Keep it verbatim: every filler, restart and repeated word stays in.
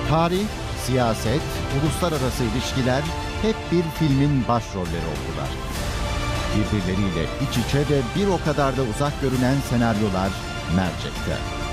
Tarih, siyaset, uluslararası ilişkiler hep bir filmin başrolleri oldular. Birbirleriyle iç içe ve bir o kadar da uzak görünen senaryolar mercekte.